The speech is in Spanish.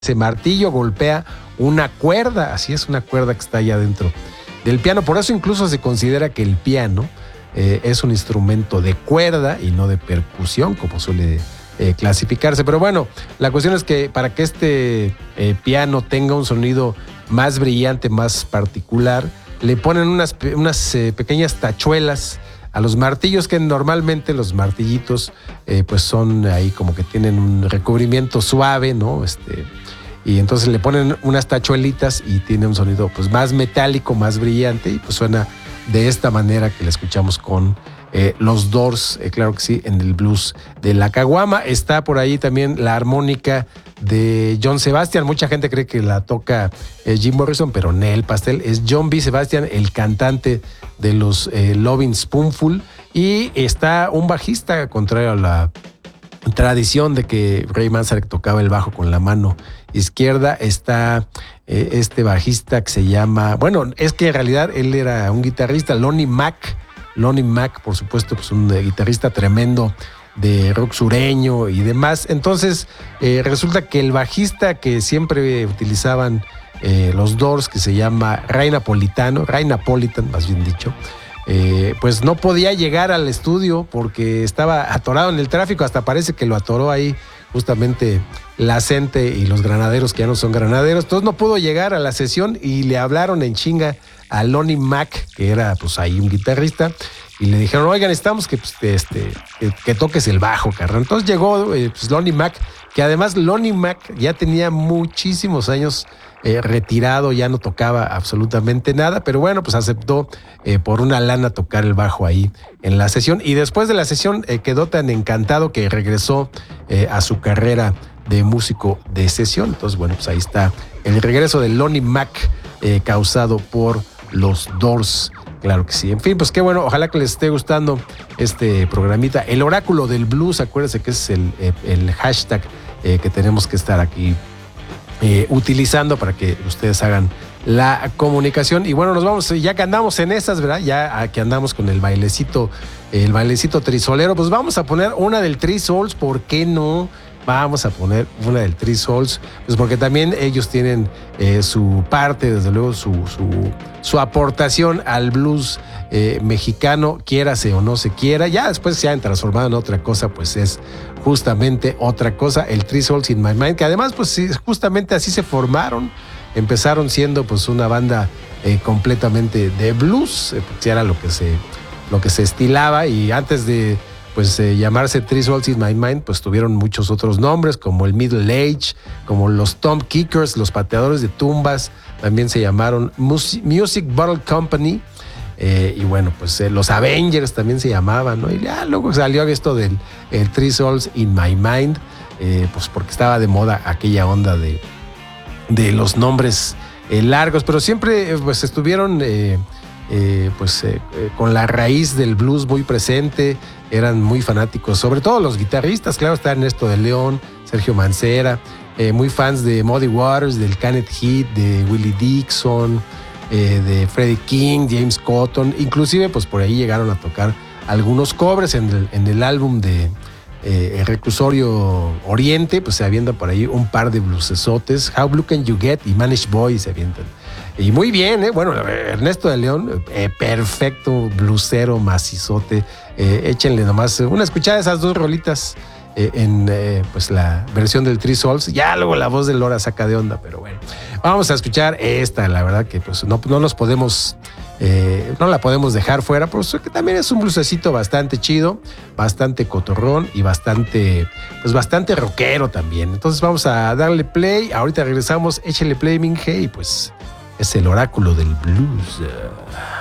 ese martillo golpea una cuerda, así es, una cuerda que está allá dentro del piano. Por eso incluso se considera que el piano es un instrumento de cuerda y no de percusión, como suele clasificarse. Pero bueno, la cuestión es que para que este piano tenga un sonido más brillante, más particular, le ponen unas pequeñas tachuelas a los martillos, que normalmente los martillitos pues son ahí como que tienen un recubrimiento suave, ¿no? Y entonces le ponen unas tachuelitas y tiene un sonido pues más metálico, más brillante, y pues suena de esta manera que la escuchamos con los Doors, claro que sí, en el blues de la caguama. Está por ahí también la armónica de John Sebastian. Mucha gente cree que la toca Jim Morrison, pero no, el pastel es John B. Sebastian, el cantante de los Lovin' Spoonful. Y está un bajista, contrario a la tradición de que Ray Manzarek tocaba el bajo con la mano izquierda. Está este bajista que se llama, bueno, es que en realidad él era un guitarrista, Lonnie Mack. Lonnie Mack, por supuesto, pues un guitarrista tremendo de rock sureño y demás. Entonces resulta que el bajista que siempre utilizaban los Doors, que se llama Ray Napolitan, más bien dicho, pues no podía llegar al estudio porque estaba atorado en el tráfico. Hasta parece que lo atoró ahí justamente la Cente y los granaderos, que ya no son granaderos. Entonces no pudo llegar a la sesión y le hablaron en chinga a Lonnie Mack, que era pues ahí un guitarrista, y le dijeron, oigan, necesitamos que, pues, que toques el bajo, carnal. Entonces llegó pues Lonnie Mack, que además Lonnie Mack ya tenía muchísimos años retirado, ya no tocaba absolutamente nada, pero bueno, pues aceptó por una lana tocar el bajo ahí en la sesión, y después de la sesión quedó tan encantado que regresó a su carrera de músico de sesión. Entonces bueno, pues ahí está el regreso de Lonnie Mack causado por los Doors. Claro que sí. En fin, pues qué bueno. Ojalá que les esté gustando este programita. El oráculo del blues, acuérdense que es el hashtag que tenemos que estar aquí utilizando para que ustedes hagan la comunicación. Y bueno, nos vamos, ya que andamos en esas, ¿verdad? Ya que andamos con el bailecito trisolero, pues vamos a poner una del Three Souls. ¿Por qué no? Vamos a poner una del Three Souls, pues porque también ellos tienen su parte, desde luego, su aportación al blues mexicano, quiérase o no se quiera. Ya después se han transformado en otra cosa, pues es justamente otra cosa, el Three Souls in My Mind, que además, pues sí, justamente así se formaron. Empezaron siendo pues una banda completamente de blues, pues era lo que se estilaba, y antes de pues llamarse Three Souls in My Mind, pues tuvieron muchos otros nombres, como el Middle Age, como los Tom Kickers, los pateadores de tumbas, también se llamaron Music Bottle Company, y bueno, pues los Avengers también se llamaban, ¿no? Y ya luego salió esto del Three Souls in My Mind, pues porque estaba de moda aquella onda de los nombres largos, pero siempre pues estuvieron con la raíz del blues muy presente. Eran muy fanáticos, sobre todo los guitarristas. Claro, está Ernesto de León, Sergio Mancera, muy fans de Muddy Waters, del Kenneth Heath, de Willie Dixon, de Freddie King, James Cotton. Inclusive pues por ahí llegaron a tocar algunos covers en el álbum de El Reclusorio Oriente. Pues se avientan por ahí un par de bluesesotes, How Blue Can You Get y Manish Boy se avientan. Y muy bien, bueno, Ernesto de León, perfecto, blusero, macizote. Échenle nomás una escuchada de esas dos rolitas en pues la versión del Three Souls. Ya luego la voz de Lora saca de onda, pero bueno. Vamos a escuchar esta, la verdad que pues no nos podemos, no la podemos dejar fuera, porque también es un blusecito bastante chido, bastante cotorrón y bastante rockero también. Entonces vamos a darle play. Ahorita regresamos, échenle play, Minge, y pues es el oráculo del blues.